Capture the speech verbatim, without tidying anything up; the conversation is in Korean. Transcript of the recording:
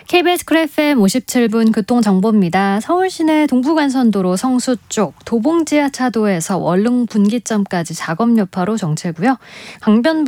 케이비에스 쿨 에프엠 오십칠 분 교통정보입니다. 서울 시내 동부간선도로 성수 쪽 도봉지하차도에서 월릉 분기점까지 작업 여파로 정체고요. 강변